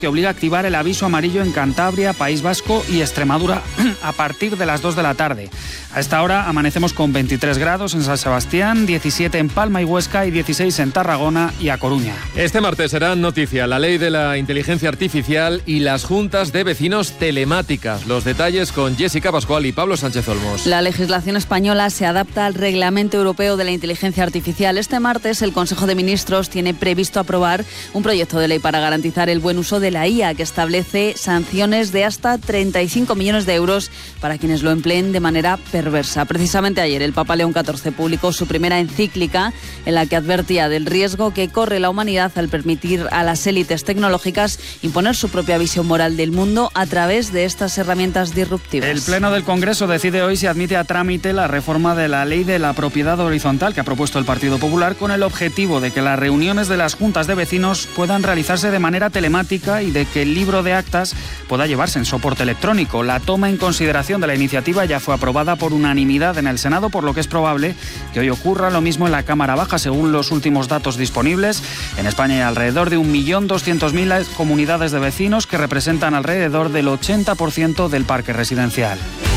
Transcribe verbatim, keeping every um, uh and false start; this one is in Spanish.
que obliga a activar el aviso amarillo en Cantabria, País Vasco y Extremadura a partir de las dos de la tarde. A esta hora amanecemos con veintitrés grados en San Sebastián, diecisiete en Palma y Huesca y dieciséis en Tarragona y A Coruña. Este martes será noticia la ley de la inteligencia artificial y las juntas de vecinos telemáticas. Los detalles con Jessica Pascual y Pablo Sánchez Olmos. La legislación española se adapta al Reglamento Europeo de la Inteligencia Artificial. Este martes el Consejo de Ministros tiene previsto aprobar un proyecto de ley para garantizar el buen uso de la I A, que establece sanciones de hasta treinta y cinco millones de euros para quienes lo empleen de manera perversa. Precisamente ayer el Papa León catorce publicó su primera encíclica en la que advertía del riesgo que corre la humanidad al permitir a las élites tecnológicas imponer su propia visión moral del mundo a través de estas herramientas disruptivas. El Pleno del Congreso decide hoy si admite a trámite la reforma de la ley de la propiedad horizontal que ha propuesto el Partido Popular, con el objetivo de que las reuniones de las juntas de vecinos puedan realizarse de manera telemática y de que el libro de actas pueda llevarse en soporte electrónico. La toma en consideración de la iniciativa ya fue aprobada por unanimidad en el Senado, por lo que es probable que hoy ocurra lo mismo en la Cámara Baja, según los últimos datos disponibles. En España hay alrededor de un millón doscientos mil comunidades de vecinos que representan alrededor del ochenta por ciento del parque residencial.